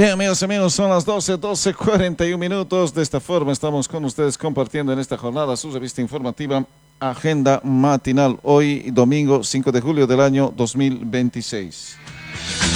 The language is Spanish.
Bien, amigos, son las 12:41 minutos. De esta forma estamos con ustedes compartiendo en esta jornada su revista informativa Agenda Matinal. Hoy, domingo 5 de julio del año 2026.